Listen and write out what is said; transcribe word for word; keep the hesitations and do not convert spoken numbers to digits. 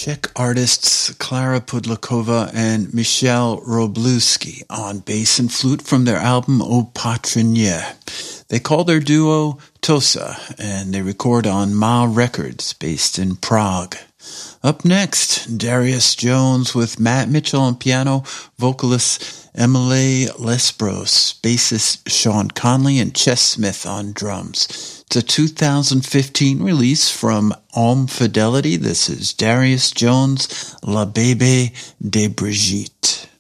Czech artists Klara Pudlakova and Michal Robluski on bass and flute from their album Opatrnie. They call their duo Tosa, and they record on Ma Records, based in Prague. Up next, Darius Jones with Matt Mitchell on piano, vocalist Emily Lesbros, bassist Sean Conley, and Chess Smith on drums. It's a two thousand fifteen release from Om Fidelity. This is Darius Jones, La Bébé de Brigitte.